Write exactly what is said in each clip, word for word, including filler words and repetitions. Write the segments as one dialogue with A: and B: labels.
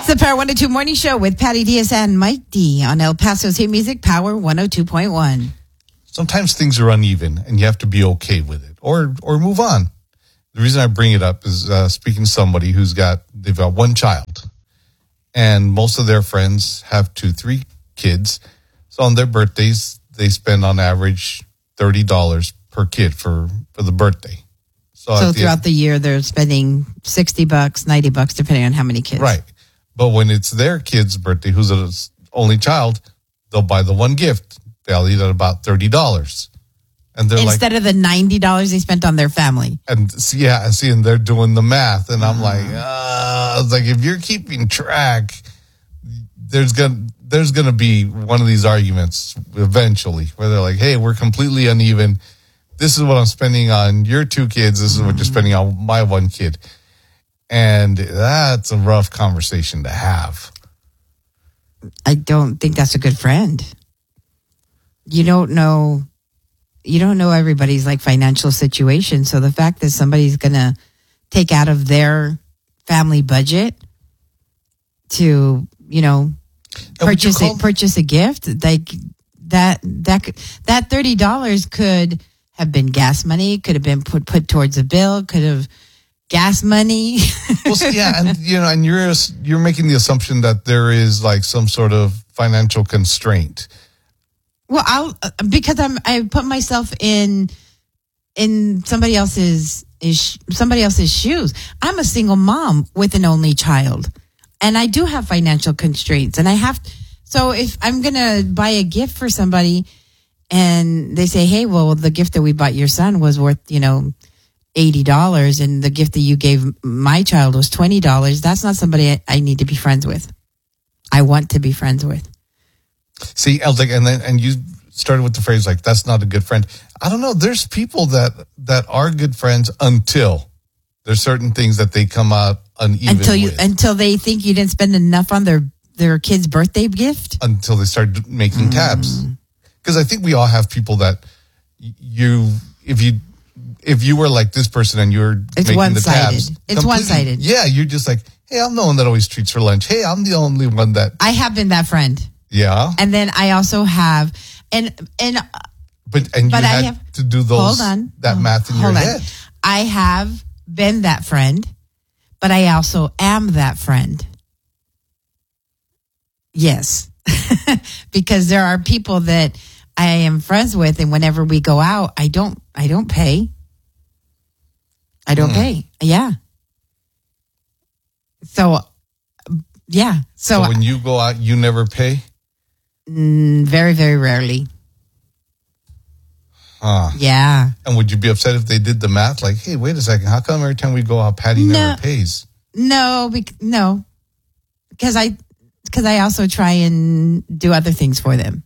A: the Power one oh two Morning Show with Patty Diaz and Mike D on El Paso's Hit Music Power one oh two point one.
B: Sometimes things are uneven and you have to be okay with it or or move on. The reason I bring it up is uh, speaking to somebody who's got, they've got one child and most of their friends have two, three kids. So on their birthdays, they spend on average thirty dollars per kid for, for the birthday. So,
A: So
B: at the
A: throughout
B: end-
A: the year, they're spending sixty bucks, ninety bucks, depending on how many kids.
B: Right. But when it's their kid's birthday, who's an only child, they'll buy the one gift. They'll eat at about thirty dollars. And they're
A: Instead
B: like,
A: of the ninety dollars they spent on their family.
B: and see, yeah, I see, and they're doing the math. And I'm like, uh, I was like, if you're keeping track, there's gonna, there's gonna be one of these arguments eventually where they're like, hey, we're completely uneven. This is what I'm spending on your two kids. This is what you're spending on my one kid. And that's a rough conversation to have.
A: I don't think that's a good friend. You don't know, you don't know everybody's like financial situation. So the fact that somebody's going to take out of their family budget to, you know,
B: And would you
A: purchase
B: call-
A: a, purchase a gift, like that, that, could- that thirty dollars could have been gas money, could have been put, put towards a bill, could have gas money.
B: Well, so, yeah, and you know, and you're you're making the assumption that there is like some sort of financial constraint.
A: Well, I'll because I'm I put myself in in somebody else's is somebody else's shoes. I'm a single mom with an only child, and I do have financial constraints, and I have. So if I'm gonna buy a gift for somebody, and they say, "Hey, well, the gift that we bought your son was worth, you know, eighty dollars, and the gift that you gave my child was twenty dollars," that's not somebody I, I need to be friends with. I want to be friends with.
B: See, I was like, and then and you started with the phrase like, "That's not a good friend." I don't know. There's people that that are good friends until there's certain things that they come out uneven
A: until you
B: with.
A: until they think you didn't spend enough on their their kid's birthday gift.
B: Until they start making tabs. Because I think we all have people that you, if you, if you were like this person and you're
A: It's
B: making
A: one-sided.
B: the tabs,
A: It's
B: completely-
A: one-sided.
B: Yeah, you're just like, hey, I'm the one that always treats for lunch. Hey, I'm the only one that.
A: I have been that friend,
B: Yeah,
A: and then I also have, and and
B: but and
A: but
B: you
A: I
B: had
A: have-
B: to do those
A: hold on,
B: that
A: Oh,
B: math in
A: hold
B: your
A: on.
B: head.
A: I have been that friend, but I also am that friend. Yes, because there are people that I am friends with, and whenever we go out, I don't, I don't pay. I don't
B: Hmm.
A: pay. Yeah. So, yeah. So,
B: So when you go out, you never pay.
A: mm, very, very rarely.
B: Huh.
A: Yeah.
B: And would you be upset if they did the math? Like, hey, wait a second. How come every time we go out, Patty
A: No.
B: never pays?
A: No, bec- no, because I, because I also try and do other things for them.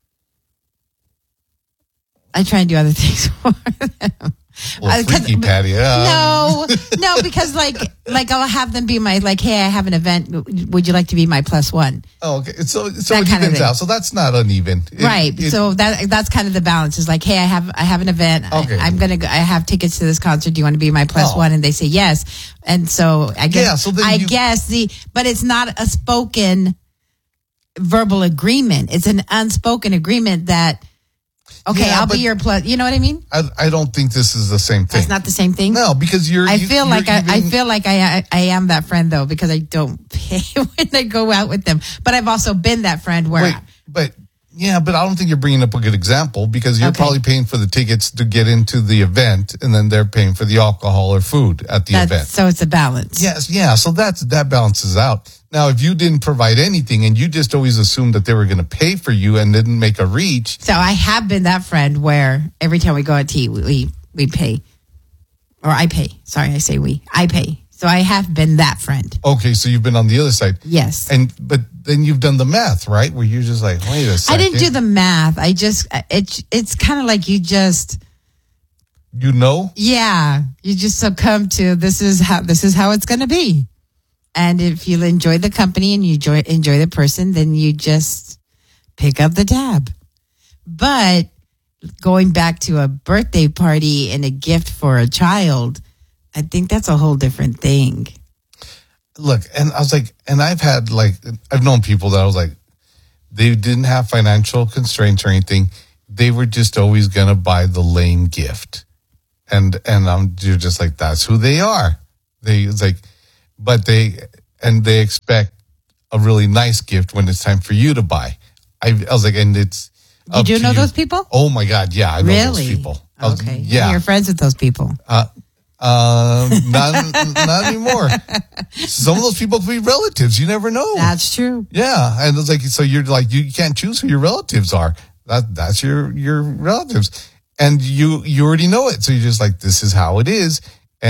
A: I try and do other things for them.
B: Well,
A: Uh, 'cause-
B: freaky Patty. Yeah.
A: No, no, because like, like I'll have them be my, like, hey, I have an event. Would you like to be my plus one?
B: Oh, okay. So, so
A: That
B: it
A: kind of
B: evens
A: thing.
B: out. So that's not uneven. It-
A: Right.
B: it-
A: so that that's kind of the balance. Is like, hey, I have I have an event.
B: Okay.
A: I, I'm gonna go, I have tickets to this concert. Do you want to be my plus
B: Oh.
A: one? And they say yes. And so I guess
B: Yeah, so then
A: I
B: you-
A: guess the but it's not a spoken verbal agreement. It's an unspoken agreement that okay,
B: Yeah,
A: I'll
B: but-
A: be your plus. You know what I mean?
B: I, I don't think this is the same thing.
A: That's not the same thing.
B: No, because you're.
A: I
B: you-
A: feel
B: you're
A: like I, I
B: even-
A: feel like I, I I am that friend though because I don't pay when I go out with them. But I've also been that friend where
B: Wait, but yeah, but I don't think you're bringing up a good example because you're
A: Okay.
B: probably paying for the tickets to get into the event, and then they're paying for the alcohol or food at the
A: that's,
B: event.
A: so it's a balance.
B: Yes, yeah. So that's that balances out. Now, if you didn't provide anything and you just always assumed that they were going to pay for you and didn't make a reach,
A: So I have been that friend where every time we go out to eat, we, we, we pay. Or I pay. Sorry, I say we. I pay. So I have been that friend.
B: okay, so you've been on the other side.
A: Yes.
B: And but then you've done the math, right? Where you're just like, wait a
A: I
B: second.
A: didn't do the math. I just, it, it's kind of like you just,
B: You know?
A: yeah, you just succumb to this is how, this is how it's going to be. And if you enjoy the company and you enjoy, enjoy the person, then you just pick up the tab. But going back to a birthday party and a gift for a child, I think that's a whole different thing.
B: look, and I was like, and I've had like, I've known people that I was like, they didn't have financial constraints or anything. They were just always going to buy the lame gift. And, and I'm, you're just like, that's who they are. They, it's like, but they, and they expect a really nice gift when it's time for you to buy. I, I was like, and it's,
A: Did you know you. those people?
B: Oh my God. Yeah. I know
A: really?
B: those people. Was,
A: okay.
B: Yeah.
A: You're friends with those people.
B: Uh, uh, not, not anymore. Some of those people could be relatives. You never know.
A: That's true.
B: Yeah. And it's like, so you're like, you can't choose who your relatives are. That, that's your, your relatives. And you, you already know it. So you're just like, this is how it is.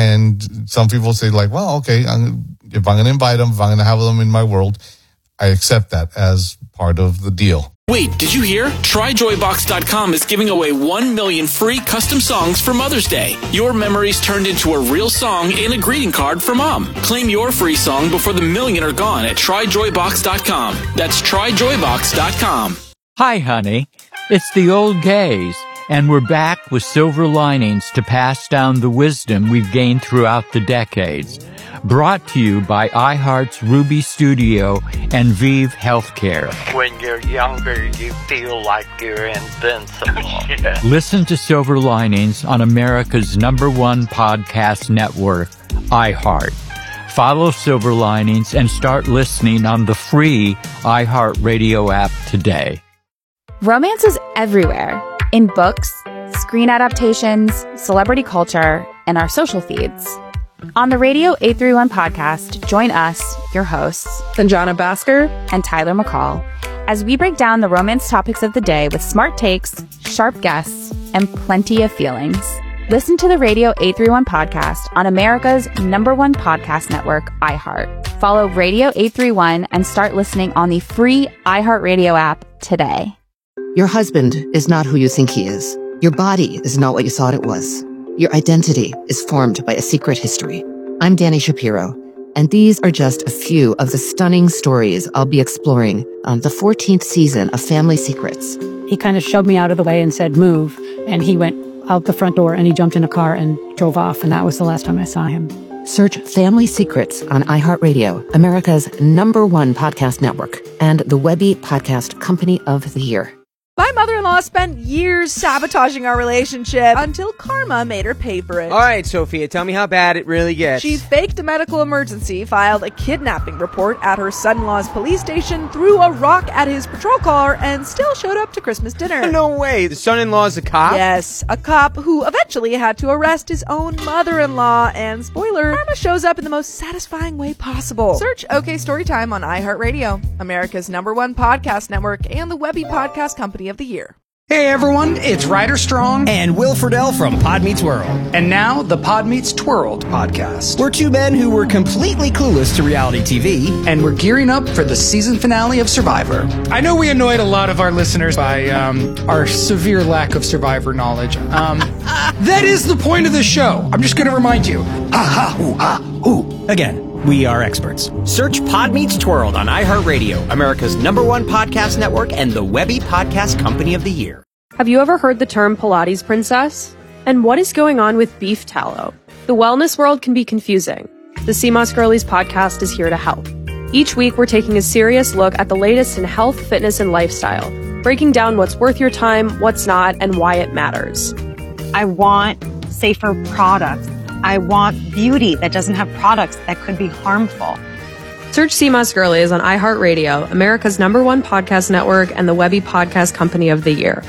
B: And some people say like, well, okay, I'm, if I'm going to invite them, if I'm going to have them in my world, I accept that as part of the deal.
C: Wait, did you hear? Try Joy Box dot com is giving away one million free custom songs for Mother's Day. Your memories turned into a real song and a greeting card for Mom. Claim your free song before the million are gone at Try Joy Box dot com. That's Try Joy Box dot com.
D: Hi, honey. It's the old gays, and we're back with silver linings to pass down the wisdom we've gained throughout the decades. Brought to you by iHeart's Ruby Studio and Vive Healthcare.
E: When you're younger, you feel like you're invincible. Yeah.
D: Listen to Silver Linings on America's number one podcast network, iHeart. Follow Silver Linings and start listening on the free iHeartRadio app today.
F: Romance is everywhere. In books, screen adaptations, celebrity culture, and our social feeds. On the Radio eight thirty-one podcast, join us, your hosts,
G: Sanjana Bhaskar
F: and Tyler McCall, as we break down the romance topics of the day with smart takes, sharp guests, and plenty of feelings. Listen to the Radio eight thirty-one podcast on America's number one podcast network, iHeart. Follow Radio eight thirty-one and start listening on the free iHeartRadio app today.
H: Your husband is not who you think he is. Your body is not what you thought it was. Your identity is formed by a secret history. I'm Danny Shapiro, and these are just a few of the stunning stories I'll be exploring on the fourteenth season of Family Secrets.
G: He kind of shoved me out of the way and said, move. And he went out the front door and he jumped in a car and drove off. And that was the last time I saw him.
H: Search Family Secrets on iHeartRadio, America's number one podcast network, and the Webby Podcast Company of the Year.
I: My mother-in-law spent years sabotaging our relationship until karma made her pay for it.
J: All right, Sophia, tell me how bad it really gets.
I: She faked a medical emergency, filed a kidnapping report at her son-in-law's police station, threw a rock at his patrol car, and still showed up to Christmas dinner.
J: No way. The son-in-law's a cop?
I: Yes, a cop who eventually had to arrest his own mother-in-law. And spoiler, karma shows up in the most satisfying way possible. Search OK Storytime on iHeartRadio, America's number one podcast network, and the Webby Podcast Company of the Year.
K: Hey everyone, it's Ryder Strong
L: and Will Friedle from Pod Meets World.
K: And now the Pod Meets Twirled podcast.
L: We're two men who were completely clueless to reality T V.
K: And we're gearing up for the season finale of Survivor. I know we annoyed a lot of our listeners by um, our severe lack of Survivor knowledge. Um, that is the point of the show. I'm just going to remind you.
L: Ha ha hoo ha hoo. Again. We are experts.
M: Search Pod Meets Twirled on iHeartRadio, America's number one podcast network, and the Webby Podcast Company of the Year.
N: Have you ever heard the term Pilates princess? And what is going on with beef tallow? The wellness world can be confusing. The C M O S Girlies podcast is here to help. Each week, we're taking a serious look at the latest in health, fitness, and lifestyle, breaking down what's worth your time, what's not, and why it matters.
O: I want safer products. I want beauty that doesn't have products that could be harmful.
N: Search C M O S Girlies on iHeartRadio, America's number one podcast network, and the Webby Podcast Company of the Year.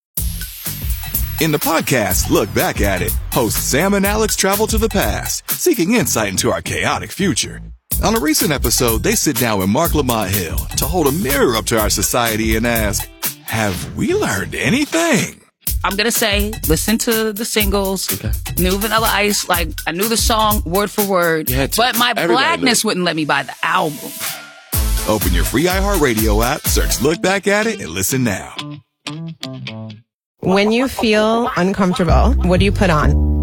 P: In the podcast, Look Back at It, hosts Sam and Alex travel to the past, seeking insight into our chaotic future. On a recent episode, they sit down with Mark Lamont Hill to hold a mirror up to our society and ask, have we learned anything?
Q: I'm going to say, listen to the singles, okay. New Vanilla Ice, like, I knew the song word for word, but my blackness wouldn't let me buy the album.
P: Open your free iHeartRadio app, search Look Back at It, and listen now.
R: When you feel uncomfortable, what do you put on?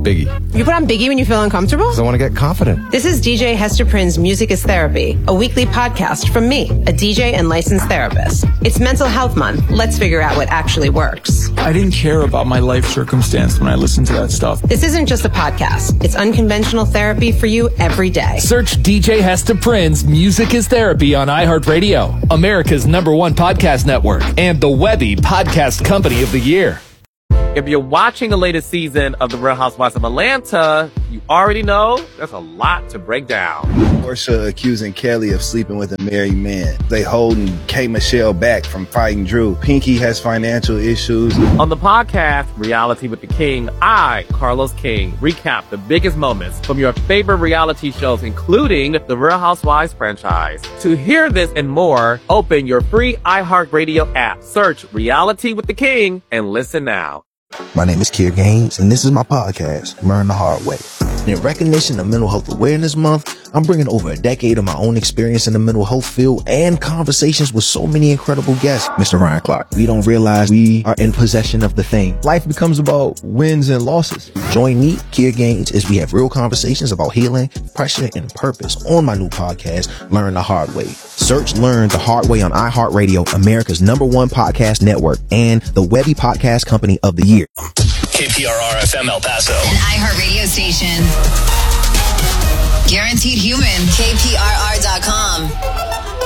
R: Biggie.
S: You put on Biggie when you feel uncomfortable?
R: Because I want to get confident.
S: This is D J Hester Prynne's Music is Therapy, a weekly podcast from me, a D J and licensed therapist. It's Mental Health Month. Let's figure out what actually works.
R: I didn't care about my life circumstance when I listened to that stuff.
S: This isn't just a podcast. It's unconventional therapy for you every day.
T: Search D J Hester Prynne's Music is Therapy on iHeartRadio, America's number one podcast network, and the Webby Podcast Company of the Year.
U: If you're watching the latest season of The Real Housewives of Atlanta, you already know there's a lot to break down.
V: Porsha accusing Kelly of sleeping with a married man. They holding K. Michelle back from fighting Drew. Pinky has financial issues.
U: On the podcast, Reality with the King, I, Carlos King, recap the biggest moments from your favorite reality shows, including the Real Housewives franchise. To hear this and more, open your free iHeartRadio app, search Reality with the King, and listen now.
W: My name is Kier Gaines, and this is my podcast, Learn the Hard Way. In recognition of Mental Health Awareness Month, I'm bringing over a decade of my own experience in the mental health field and conversations with so many incredible guests. Mister Ryan Clark, we don't realize we are in possession of the thing. Life becomes about wins and losses. Join me, Kier Gaines, as we have real conversations about healing, pressure, and purpose on my new podcast, Learn the Hard Way. Search Learn the Hard Way on iHeartRadio, America's number one podcast network, and the Webby Podcast Company of the Year.
T: K P R R F M El Paso.
X: An iHeartRadio station. Guaranteed Human. K P R R dot com.